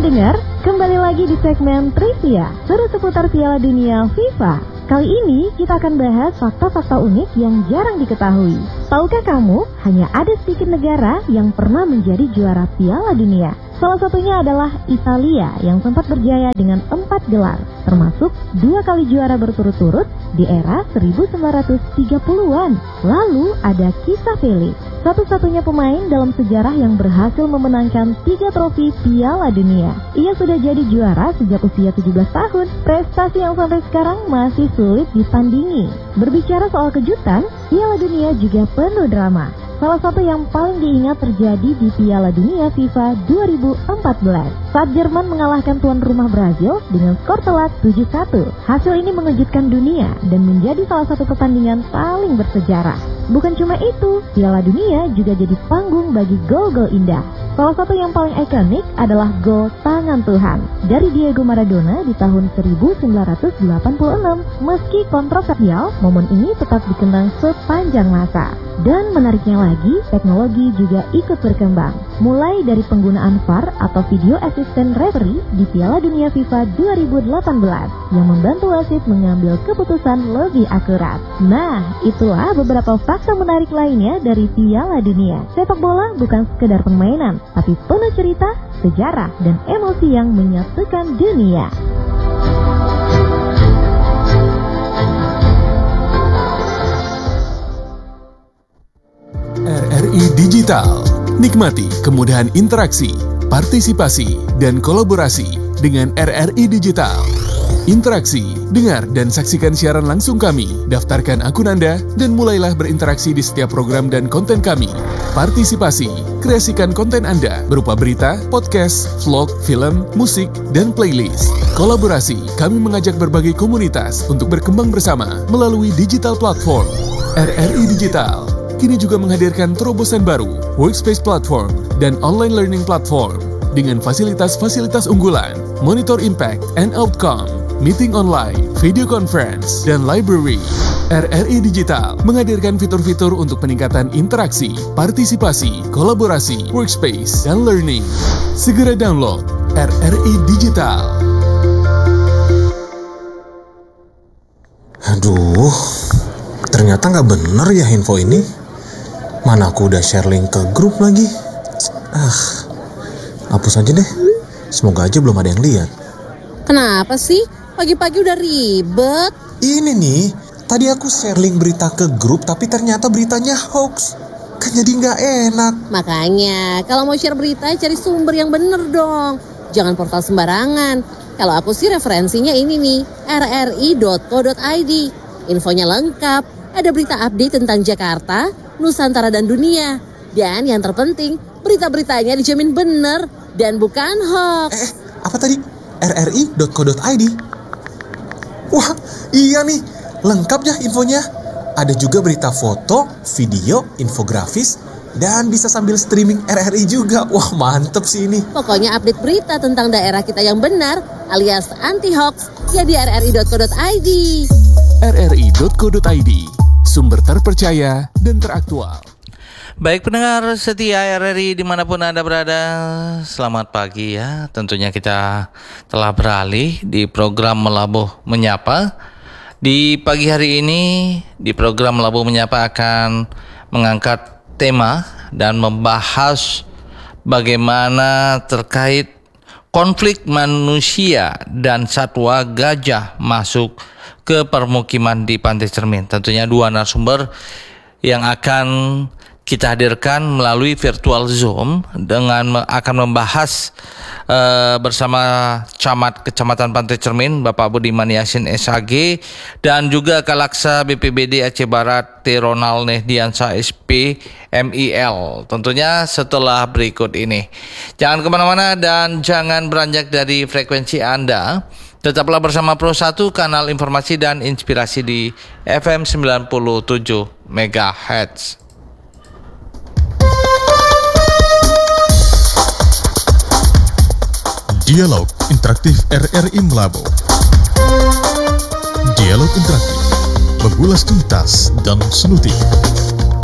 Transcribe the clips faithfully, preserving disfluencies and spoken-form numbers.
pendengar, kembali lagi di segmen Trivia, seru seputar Piala Dunia FIFA. Kali ini kita akan bahas fakta-fakta unik yang jarang diketahui. Tahukah kamu, hanya ada sedikit negara yang pernah menjadi juara Piala Dunia. Salah satunya adalah Italia yang sempat berjaya dengan empat gelar, termasuk dua kali juara berturut-turut di era seribu sembilan ratus tiga puluhan. Lalu ada Kisah Pele, satu-satunya pemain dalam sejarah yang berhasil memenangkan tiga trofi Piala Dunia. Ia sudah jadi juara sejak usia tujuh belas tahun, prestasi yang sampai sekarang masih sulit ditandingi. Berbicara soal kejutan, Piala Dunia juga penuh drama. Salah satu yang paling diingat terjadi di Piala Dunia FIFA dua ribu empat belas saat Jerman mengalahkan tuan rumah Brazil dengan skor telak tujuh satu. Hasil ini mengejutkan dunia dan menjadi salah satu pertandingan paling bersejarah. Bukan cuma itu, Piala Dunia juga jadi panggung bagi gol-gol indah. Salah satu yang paling ikonik adalah gol tangan Tuhan dari Diego Maradona di tahun seribu sembilan ratus delapan puluh enam. Meski kontroversial, momen ini tetap dikenang sepanjang masa. Dan menariknya lagi, teknologi juga ikut berkembang. Mulai dari penggunaan V A R atau Video Assistant Referee di Piala Dunia FIFA dua ribu delapan belas yang membantu wasit mengambil keputusan lebih akurat. Nah, itulah beberapa fakta menarik lainnya dari Piala Dunia. Sepak bola bukan sekedar permainan, tapi penuh cerita, sejarah, dan emosi yang menyatukan dunia. R R I Digital. Nikmati kemudahan interaksi, partisipasi, dan kolaborasi dengan R R I Digital. Interaksi, dengar dan saksikan siaran langsung kami, daftarkan akun Anda, dan mulailah berinteraksi di setiap program dan konten kami. Partisipasi, kreasikan konten Anda berupa berita, podcast, vlog, film, musik, dan playlist. Kolaborasi, kami mengajak berbagai komunitas untuk berkembang bersama melalui digital platform. R R I Digital kini juga menghadirkan terobosan baru, workspace platform, dan online learning platform dengan fasilitas-fasilitas unggulan, monitor impact and outcome, meeting online, video conference, dan library. R R I Digital menghadirkan fitur-fitur untuk peningkatan interaksi, partisipasi, kolaborasi, workspace, dan learning. Segera download R R I Digital. Aduh, ternyata nggak bener ya info ini. Mana aku udah share link ke grup lagi. Ah, hapus aja deh. Semoga aja belum ada yang lihat. Kenapa sih? Pagi-pagi udah ribet. Ini nih, tadi aku share link berita ke grup, tapi ternyata beritanya hoax. Kan jadi nggak enak. Makanya, kalau mau share berita, cari sumber yang bener dong. Jangan portal sembarangan. Kalau aku sih referensinya ini nih, r r i dot co dot i d. Infonya lengkap, ada berita update tentang Jakarta, Nusantara, dan dunia. Dan yang terpenting, berita-beritanya dijamin bener dan bukan hoax. Eh, apa tadi? r r i dot co dot i d. Wah, iya nih, lengkap ya infonya. Ada juga berita foto, video, infografis, dan bisa sambil streaming R R I juga. Wah, mantep sih ini. Pokoknya update berita tentang daerah kita yang benar, alias anti-hoax, ya di r r i dot co dot i d. r r i dot co dot i d, sumber terpercaya dan teraktual. Baik pendengar setia R R I dimanapun Anda berada, selamat pagi ya. Tentunya kita telah beralih di program Melabuh Menyapa. Di pagi hari ini di program Melabuh Menyapa akan mengangkat tema dan membahas bagaimana terkait konflik manusia dan satwa gajah masuk ke permukiman di Pantai Cermin. Tentunya dua narasumber yang akan kita hadirkan melalui virtual Zoom dengan akan membahas uh, bersama Camat Kecamatan Pantai Cermin Bapak Budiman Yasin S H G dan juga Kalaksa B P B D Aceh Barat T Ronald Nehdiansa S P M I L. Tentunya setelah berikut ini. Jangan kemana-mana dan jangan beranjak dari frekuensi Anda. Tetaplah bersama Pro satu, kanal informasi dan inspirasi di F M sembilan puluh tujuh megahertz. Dialog Interaktif R R I Melabuh. Dialog interaktif, mengulas tuntas dan selutik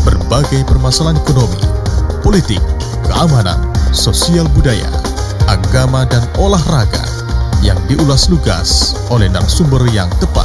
berbagai permasalahan ekonomi, politik, keamanan, sosial budaya, agar agama dan olahraga yang diulas lugas oleh narasumber yang tepat.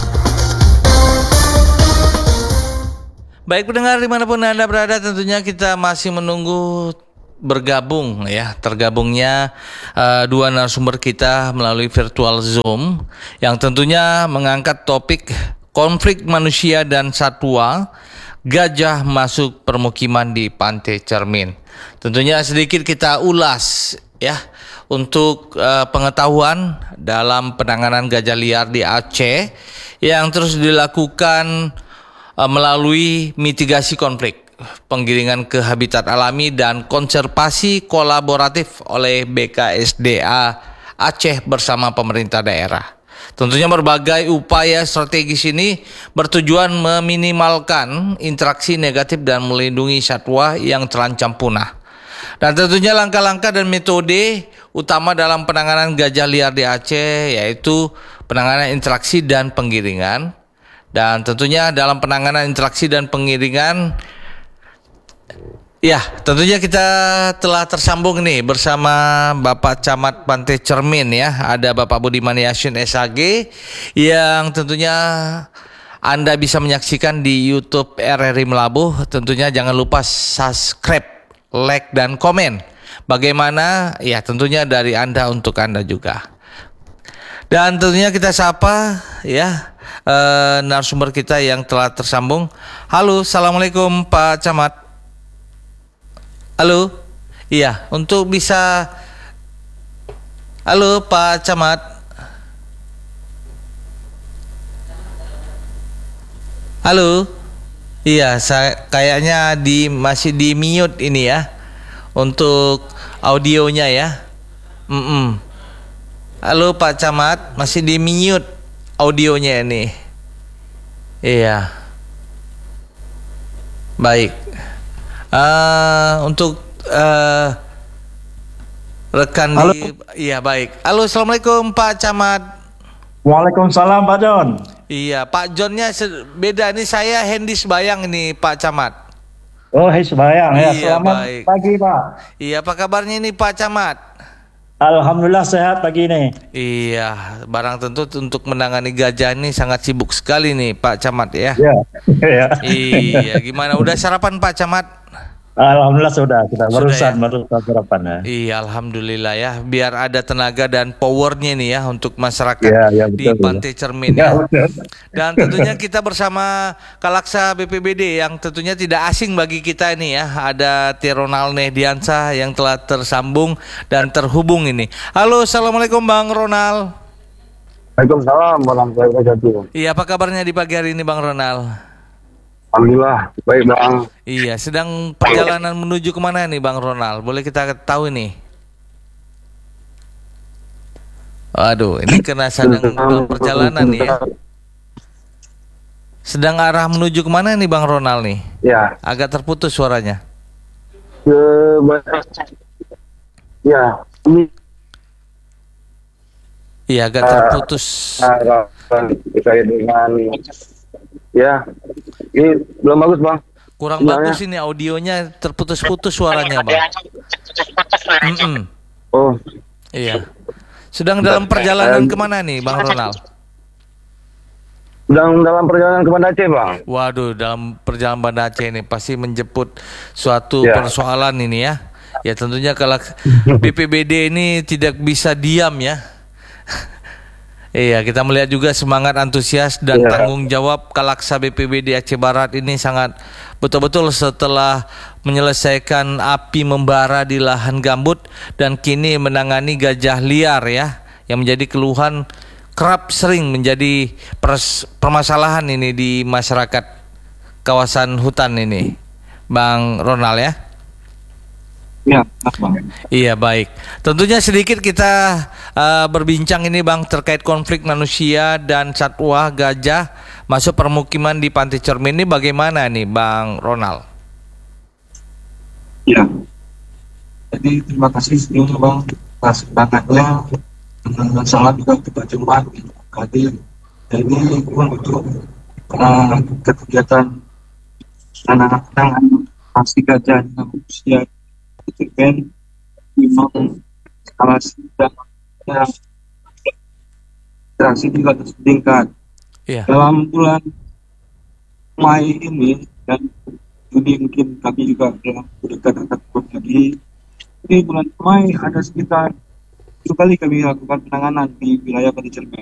Baik pendengar dimanapun Anda berada, tentunya kita masih menunggu bergabung ya, tergabungnya uh, dua narasumber kita melalui virtual Zoom yang tentunya mengangkat topik konflik manusia dan satwa, gajah masuk permukiman di Pantai Cermin. Tentunya sedikit kita ulas ya untuk uh, pengetahuan dalam penanganan gajah liar di Aceh yang terus dilakukan melalui mitigasi konflik, penggiringan ke habitat alami dan konservasi kolaboratif oleh B K S D A Aceh bersama pemerintah daerah. Tentunya berbagai upaya strategis ini bertujuan meminimalkan interaksi negatif dan melindungi satwa yang terancam punah. Dan tentunya langkah-langkah dan metode utama dalam penanganan gajah liar di Aceh yaitu penanganan interaksi dan penggiringan. Dan tentunya dalam penanganan interaksi dan pengiringan, ya tentunya kita telah tersambung nih bersama Bapak Camat Pantai Cermin ya. Ada Bapak Budiman Yasin S H G yang tentunya Anda bisa menyaksikan di YouTube R R I Melabuh. Tentunya jangan lupa subscribe, like, dan komen. Bagaimana? Ya tentunya dari Anda untuk Anda juga. Dan tentunya kita sapa ya Uh, narasumber kita yang telah tersambung. Halo, assalamualaikum Pak Camat. Halo, iya, untuk bisa. Halo Pak Camat. Halo, iya, saya kayaknya di masih di mute ini ya, untuk audionya ya. Mm-mm. Halo Pak Camat, masih di mute audionya ini. Iya. Baik. Uh, untuk uh, rekan Halo. di iya baik. Halo, assalamualaikum Pak Camat. Waalaikumsalam Pak John. Iya, Pak Johnnya se- beda nih, saya Hendy Sebayang ini Pak Camat. Oh, hai Sebayang ya. Iya, Selamat baik. pagi Pak. Iya, apa kabarnya ini Pak Camat? Alhamdulillah sehat pagi ini. Iya, barang tentu untuk menangani gajah ini sangat sibuk sekali nih Pak Camat ya. Ya. Ya. Iya, gimana? Udah sarapan Pak Camat? Alhamdulillah sudah, kita Sudah, barusan ya? barusan sarapan ya. Iya, alhamdulillah ya. Biar ada tenaga dan powernya nih ya untuk masyarakat Ya, ya, di betul, Pantai Cermin Ya, ya. betul. Dan tentunya kita bersama Kalaksa B P B D yang tentunya tidak asing bagi kita ini ya. Ada Ronald Nehdiansah yang telah tersambung dan terhubung ini. Halo, assalamualaikum Bang Ronald. Waalaikumsalam warahmatullahi wabarakatuh. Iya, apa kabarnya di pagi hari ini Bang Ronald? Alhamdulillah, baik Bang. Iya, sedang perjalanan menuju kemana nih Bang Ronald? Boleh kita tahu nih? Waduh, ini kena sedang dalam perjalanan nih ya. Sedang arah menuju kemana nih Bang Ronald nih? Ya, Agak terputus suaranya. ke ya, ini Iya, agak terputus. harapan terkait dengan ya, ini belum bagus Bang. Kurang Sinyalnya. bagus ini audionya, terputus-putus suaranya Bang. Mm-mm. Oh, Iya. Sedang dalam perjalanan kemana nih Bang Ronald? sedang dalam perjalanan ke Banda Aceh Bang. Waduh, dalam perjalanan Banda Aceh ini pasti menjemput suatu Ya. persoalan ini ya. Ya tentunya kalau B P B D ini tidak bisa diam ya. Iya, kita melihat juga semangat antusias dan Ya. tanggung jawab Kalaksa B P B D Aceh Barat ini sangat betul-betul setelah menyelesaikan api membara di lahan gambut dan kini menangani gajah liar ya, yang menjadi keluhan kerap sering menjadi pers- permasalahan ini di masyarakat kawasan hutan ini, Bang Ronald ya. Ya, Bang. Iya baik. Tentunya sedikit kita uh, berbincang ini Bang terkait konflik manusia dan satwa gajah masuk permukiman di Pantai Cermin ini bagaimana nih Bang Ronald? Ya, jadi terima kasih sebelumnya Bang atas semangatnya, dengan salam juga kita jumpa hadir. Dan ini pun untuk uh, kegiatan anak-anak penanganan pasti gajah dengan usia Cermin, memang eskalasi dan ya, interaksi juga terus meningkat. Iya. Dalam bulan Mei ini dan Juni mungkin kami juga dalam dekat akan lagi. Di bulan Mei ada sekitar tujuh kali kami lakukan penanganan di wilayah Kota Cirebon.